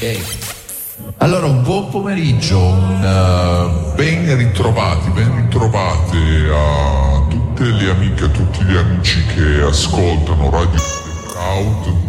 Allora, un buon pomeriggio, ben ritrovate a tutte le amiche, a tutti gli amici che ascoltano Radio Out